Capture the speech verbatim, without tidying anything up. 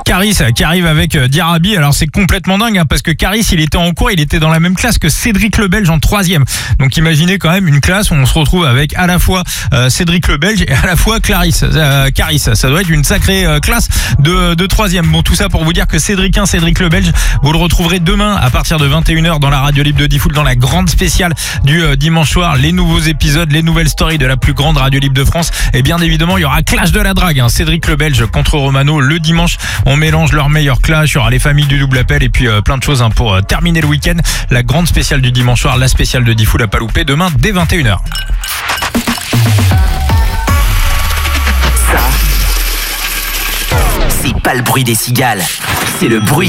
Caris qui arrive avec Diarabi. Alors c'est complètement dingue hein, parce que Caris il était en cours, il était dans la même classe que Cédric le Belge en troisième. Donc imaginez quand même une classe où on se retrouve avec à la fois euh, Cédric le Belge et à la fois Clarisse, euh, Caris. Ça doit être une sacrée euh, classe de, de troisième. Bon, tout ça pour vous dire que Cédric un, Cédric le Belge, vous le retrouverez demain à partir de vingt et une heures dans la radio libre de Diffoul, dans la grande spéciale du euh, dimanche soir. Les nouveaux épisodes, les nouvelles stories de la plus grande radio libre de France. Et bien évidemment, il y aura Clash de la drague. Hein. Cédric le Belge contre Romano le dimanche. On mélange leurs meilleurs clashs. Il y aura les familles du double appel et puis euh, plein de choses hein, pour euh, terminer le week-end. La grande spéciale du dimanche soir, la spéciale de Diffoul à pas louper demain dès vingt et une heures. Ça, c'est pas le bruit des cigales, c'est le bruit